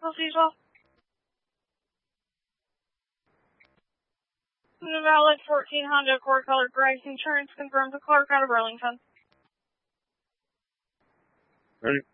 Proceed well. Valid 14 Honda Accord color gray. Insurance confirmed to Clark out of Burlington. Ready?